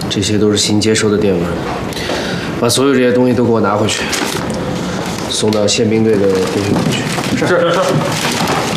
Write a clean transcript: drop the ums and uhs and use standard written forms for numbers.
这些都是新接收的电文，把所有这些东西都给我拿回去，送到宪兵队的培训馆去。 是。